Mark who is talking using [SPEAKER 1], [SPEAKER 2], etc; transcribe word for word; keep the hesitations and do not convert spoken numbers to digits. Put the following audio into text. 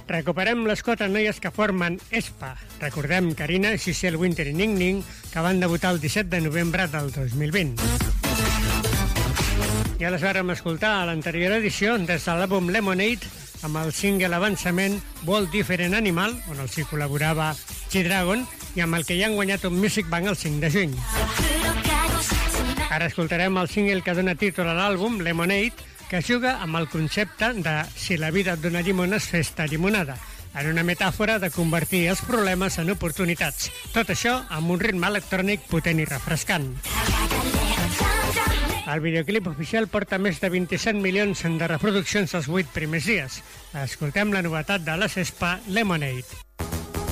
[SPEAKER 1] Recuperem les quatre noies que formen ESPA. Recordem Karina, Giselle Winter i Ning Ning, que van debutar el disset de novembre del dos mil vint. Ja les vàrem escoltar a l'anterior edició des de l'àlbum Lemonade amb el single avançament World Different Animal, on els hi col·laborava G-Dragon, i amb el que ja han guanyat un Music Bank el cinc de juny. Ara escoltarem el single que dona títol a l'àlbum, Lemonade, que juga amb el concepte de si la vida et dona llimones, fes-te llimonada, en una metàfora de convertir els problemes en oportunitats. Tot això amb un ritme electrònic potent i refrescant. El videoclip oficial porta més de vint-i-set milions de reproduccions els vuit primers dies. Escoltem la novetat de les ESPA, Lemonade.